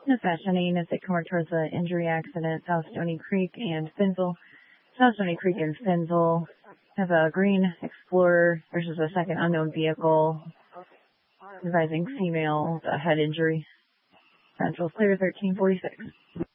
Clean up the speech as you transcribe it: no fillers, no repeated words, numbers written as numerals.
Dispatch ending as they come towards the injury accident, South Stony Creek and Finsville. South Stony Creek and Finsville have a green Explorer versus a second unknown vehicle. Advising female with a head injury. Central clear 1346.